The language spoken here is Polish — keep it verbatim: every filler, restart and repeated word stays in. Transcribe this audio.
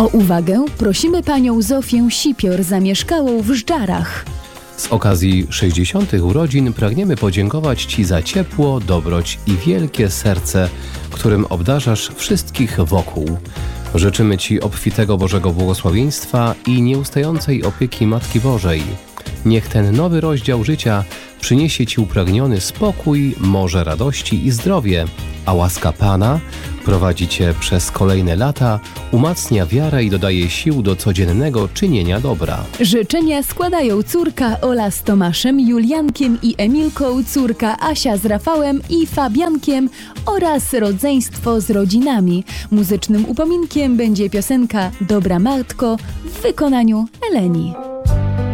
O uwagę prosimy panią Zofię Sipior, zamieszkałą w Żdżarach. Z okazji sześćdziesiątych urodzin pragniemy podziękować Ci za ciepło, dobroć i wielkie serce, którym obdarzasz wszystkich wokół. Życzymy Ci obfitego Bożego błogosławieństwa i nieustającej opieki Matki Bożej. Niech ten nowy rozdział życia przyniesie Ci upragniony spokój, morze radości i zdrowie, a łaska Pana prowadzi Cię przez kolejne lata, umacnia wiarę i dodaje sił do codziennego czynienia dobra. Życzenia składają córka Ola z Tomaszem, Juliankiem i Emilką, córka Asia z Rafałem i Fabiankiem oraz rodzeństwo z rodzinami. Muzycznym upominkiem będzie piosenka Dobra Matko w wykonaniu Eleni.